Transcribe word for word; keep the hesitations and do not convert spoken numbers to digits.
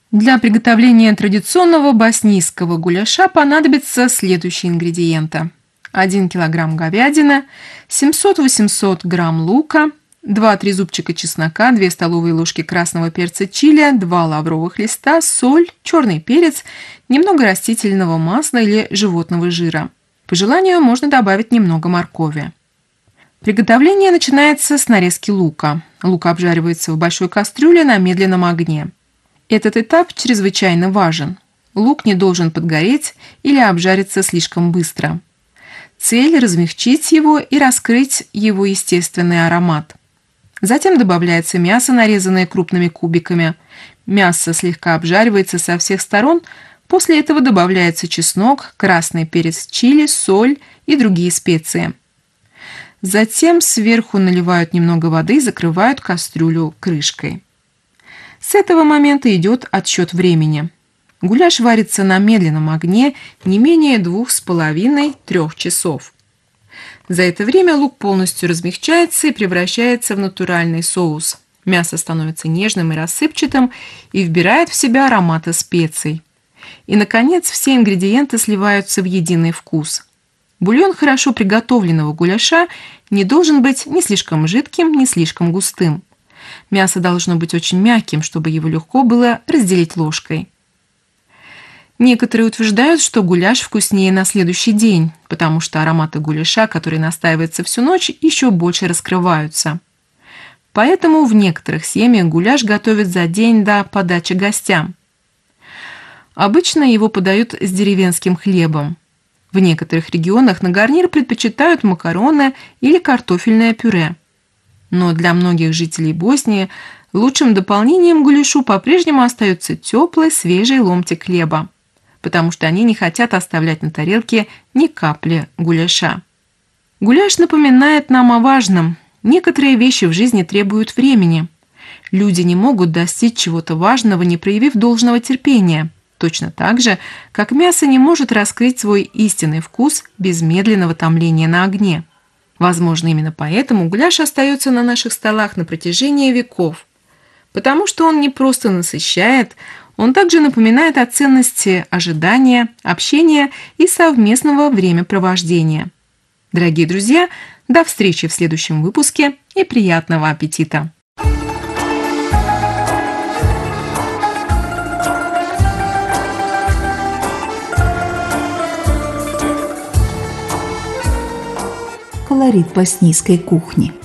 Для приготовления традиционного боснийского гуляша понадобятся следующие ингредиенты. один килограмм говядины, семьсот-восемьсот грамм лука, два-три зубчика чеснока, две столовые ложки красного перца чили, два лавровых листа, соль, черный перец, немного растительного масла или животного жира. По желанию можно добавить немного моркови. Приготовление начинается с нарезки лука. Лук обжаривается в большой кастрюле на медленном огне. Этот этап чрезвычайно важен. Лук не должен подгореть или обжариться слишком быстро. Цель – размягчить его и раскрыть его естественный аромат. Затем добавляется мясо, нарезанное крупными кубиками. Мясо слегка обжаривается со всех сторон. После этого добавляется чеснок, красный перец чили, соль и другие специи. Затем сверху наливают немного воды и закрывают кастрюлю крышкой. С этого момента идет отсчет времени. Гуляш варится на медленном огне не менее двух с половиной-трех часов. За это время лук полностью размягчается и превращается в натуральный соус. Мясо становится нежным и рассыпчатым и вбирает в себя ароматы специй. И, наконец, все ингредиенты сливаются в единый вкус. Бульон хорошо приготовленного гуляша не должен быть ни слишком жидким, ни слишком густым. Мясо должно быть очень мягким, чтобы его легко было разделить ложкой. Некоторые утверждают, что гуляш вкуснее на следующий день, потому что ароматы гуляша, который настаивается всю ночь, еще больше раскрываются. Поэтому в некоторых семьях гуляш готовят за день до подачи гостям. Обычно его подают с деревенским хлебом. В некоторых регионах на гарнир предпочитают макароны или картофельное пюре. Но для многих жителей Боснии лучшим дополнением к гуляшу по-прежнему остается теплый свежий ломтик хлеба, потому что они не хотят оставлять на тарелке ни капли гуляша. Гуляш напоминает нам о важном. Некоторые вещи в жизни требуют времени. Люди не могут достичь чего-то важного, не проявив должного терпения. Точно так же, как мясо не может раскрыть свой истинный вкус без медленного томления на огне. Возможно, именно поэтому гуляш остается на наших столах на протяжении веков, потому что он не просто насыщает, он также напоминает о ценности ожидания, общения и совместного времяпровождения. Дорогие друзья, до встречи в следующем выпуске и приятного аппетита! Колорит боснийской кухни.